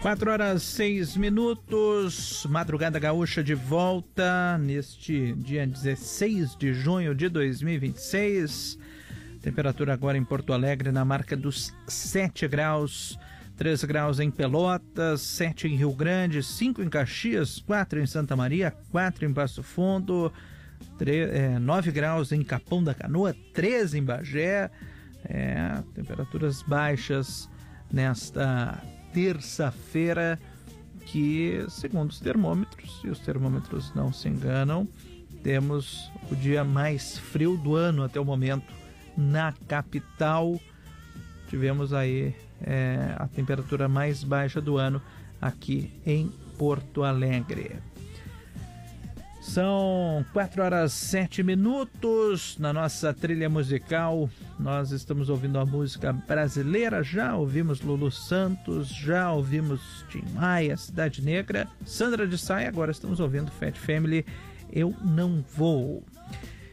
4h06, Madrugada Gaúcha de volta neste dia 16 de junho de 2026. Temperatura agora em Porto Alegre na marca dos 7 graus, 3 graus em Pelotas, 7 em Rio Grande, 5 em Caxias, 4 em Santa Maria, 4 em Passo Fundo, 9 graus em Capão da Canoa, 13 em Bagé. Temperaturas baixas nesta terça-feira, que segundo os termômetros, e os termômetros não se enganam, temos o dia mais frio do ano até o momento na capital. Tivemos aí a temperatura mais baixa do ano aqui em Porto Alegre. São 4h07. Na nossa trilha musical, nós estamos ouvindo a música brasileira. Já ouvimos Lulu Santos, já ouvimos Tim Maia, Cidade Negra, Sandra de Sá, agora estamos ouvindo Fat Family, Eu Não Vou.